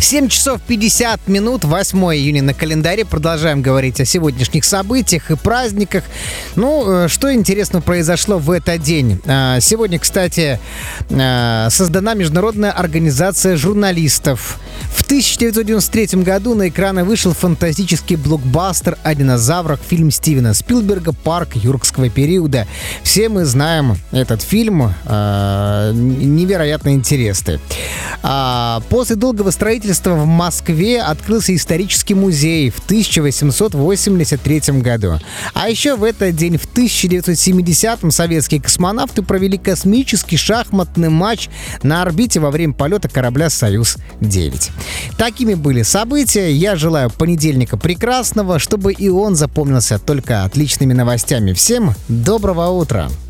7 часов 50 минут, 8 июня на календаре. Продолжаем говорить о сегодняшних событиях и праздниках. Что интересного произошло в этот день? Сегодня, кстати, создана Международная организация журналистов. В 1993 году на экраны вышел фантастический блокбастер о динозаврах, фильм Стивена Спилберга «Парк юрского периода». Все мы знаем этот фильм, невероятно интересный. После долгого строительства в Москве открылся исторический музей в 1883 году. А еще в этот день, в 1970-м, советские космонавты провели космический шахматный матч на орбите во время полета корабля «Союз-9». Такими были события. Я желаю понедельника прекрасного, чтобы и он запомнился только отличными новостями. Всем доброго утра!